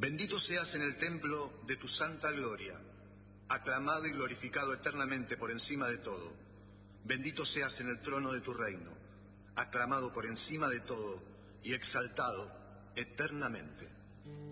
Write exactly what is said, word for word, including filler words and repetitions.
Bendito seas en el templo de tu santa gloria, aclamado y glorificado eternamente por encima de todo. Bendito seas en el trono de tu reino, aclamado por encima de todo y exaltado eternamente.